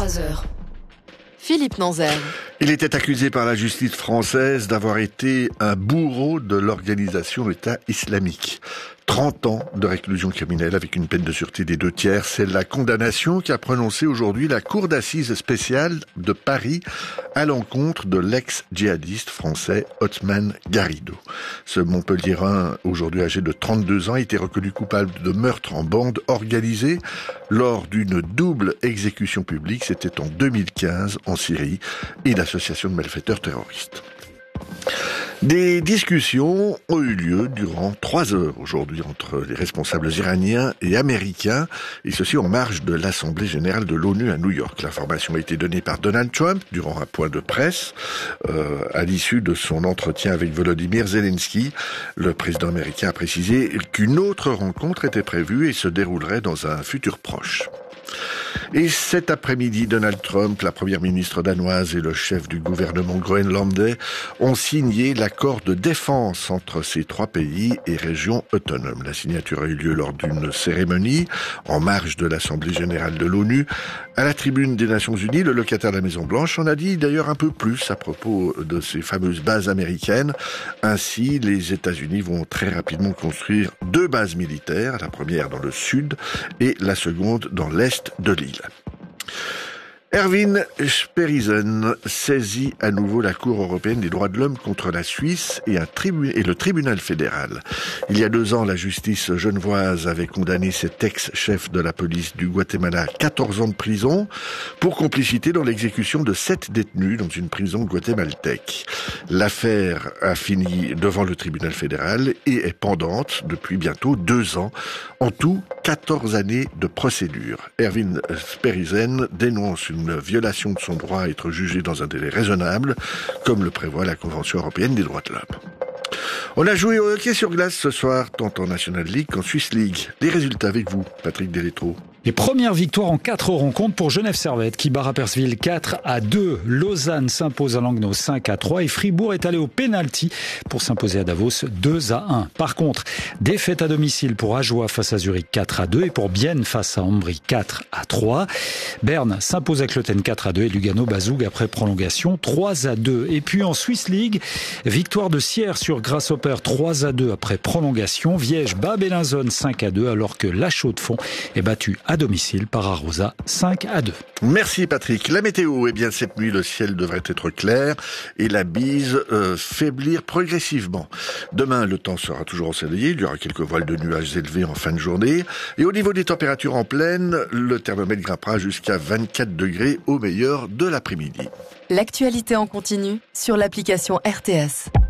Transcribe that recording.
23h. Philippe Nanzère. Il était accusé par la justice française d'avoir été un bourreau de l'organisation État islamique. 30 ans de réclusion criminelle avec une peine de sûreté des 2/3. C'est la condamnation qu'a prononcée aujourd'hui la Cour d'assises spéciale de Paris à l'encontre de l'ex-djihadiste français Othman Garrido. Ce Montpelliérain, aujourd'hui âgé de 32 ans, a été reconnu coupable de meurtre en bande organisée lors d'une double exécution publique. C'était en 2015 en Syrie et l'association de malfaiteurs terroristes. Des discussions ont eu lieu durant 3 heures aujourd'hui entre les responsables iraniens et américains, et ceci en marge de l'Assemblée générale de l'ONU à New York. L'information a été donnée par Donald Trump durant un point de presse à l'issue de son entretien avec Volodymyr Zelensky. Le président américain a précisé qu'une autre rencontre était prévue et se déroulerait dans un futur proche. Et cet après-midi, Donald Trump, la première ministre danoise et le chef du gouvernement groenlandais ont signé l'accord de défense entre ces 3 pays et régions autonomes. La signature a eu lieu lors d'une cérémonie en marge de l'Assemblée générale de l'ONU. À la tribune des Nations Unies, le locataire de la Maison-Blanche en a dit d'ailleurs un peu plus à propos de ces fameuses bases américaines. Ainsi, les États-Unis vont très rapidement construire 2 bases militaires, la première dans le sud et la seconde dans l'est de l'île. Erwin Sperisen saisit à nouveau la Cour européenne des droits de l'homme contre la Suisse et le tribunal fédéral. Il y a 2 ans, la justice genevoise avait condamné cet ex-chef de la police du Guatemala à 14 ans de prison pour complicité dans l'exécution de 7 détenus dans une prison guatémaltèque. L'affaire a fini devant le tribunal fédéral et est pendante depuis bientôt 2 ans. En tout, 14 années de procédure. Erwin Sperisen dénonce une violation de son droit à être jugé dans un délai raisonnable, comme le prévoit la Convention européenne des droits de l'homme. On a joué au hockey sur glace ce soir, tant en National League qu'en Swiss League. Les résultats avec vous, Patrick Deletro. Les premières victoires en 4 rencontres pour Genève Servette qui bat Rapperswil 4-2. Lausanne s'impose à Langnau 5-3 et Fribourg est allé au pénalty pour s'imposer à Davos 2-1. Par contre, défaite à domicile pour Ajoie face à Zurich 4-2 et pour Bienne face à Ambry 4-3. Berne s'impose à Cloten 4-2 et Lugano bat Zug après prolongation 3-2. Et puis en Swiss League, victoire de Sierre sur Grasshopper 3-2 après prolongation. Viège bat Bellinzone 5-2 alors que La Chaux-de-Fonds est battue à domicile par Arosa 5-2. Merci Patrick. La météo, eh bien cette nuit le ciel devrait être clair et la bise faiblir progressivement. Demain le temps sera toujours ensoleillé, il y aura quelques voiles de nuages élevés en fin de journée et au niveau des températures en plaine, le thermomètre grimpera jusqu'à 24 degrés au meilleur de l'après-midi. L'actualité en continu sur l'application RTS.